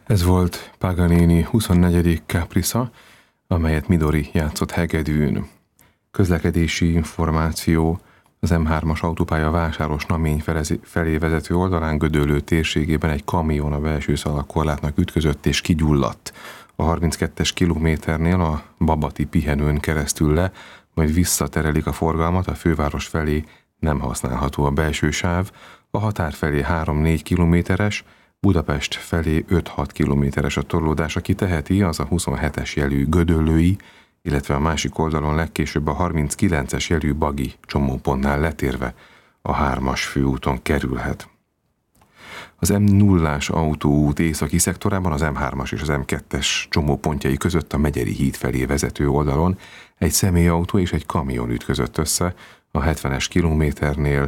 Ez volt Paganini 24. Capricsa, amelyet Midori játszott hegedűn. Közlekedési információ: az M3-as autópálya Vásáros Namény felé vezető oldalán Gödöllő térségében egy kamion a belső szalagkorlátnak ütközött és kigyulladt. A 32-es kilométernél a Babati pihenőn keresztül le, majd visszaterelik a forgalmat, a főváros felé nem használható a belső sáv, a határ felé 3-4 kilométeres, Budapest felé 5-6 kilométeres a torlódás. Aki teheti, az a 27-es jelű gödöllői, illetve a másik oldalon legkésőbb a 39-es jelű Bagi csomópontnál letérve a 3-as főúton kerülhet. Az M0-ás autóút északi szektorában az M3-as és az M2-es csomópontjai között a Megyeri híd felé vezető oldalon egy személyautó és egy kamion ütközött össze, a 70-es kilométernél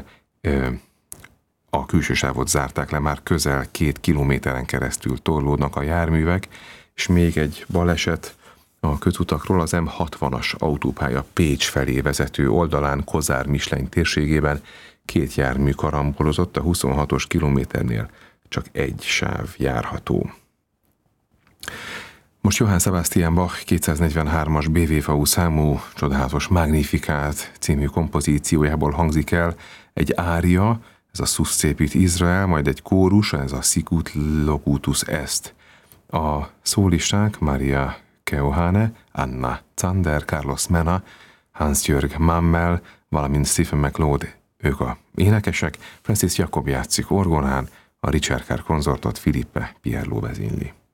a külső sávot zárták le, már közel 2 kilométeren keresztül torlódnak a járművek, és még egy baleset a közutakról: az M60-as autópálya Pécs felé vezető oldalán Kozár-Misleny térségében 2 jármű karambolozott, a 26-os kilométernél csak egy sáv járható. Most Johann Sebastian Bach 243-as BWV számú csodálatos Magnificat című kompozíciójából hangzik el egy ária, ez a Suscepit Izrael, majd egy kórus, ez a Sicut Locutus Est. A szólisták Maria Keohane, Anna Zander, Carlos Mena, Hans-Jörg Mammel, valamint Stephen McLeod, ők a énekesek, Francis Jacob játszik orgonán, a Richard Carr konzortot Philippe Pierlot vezényli.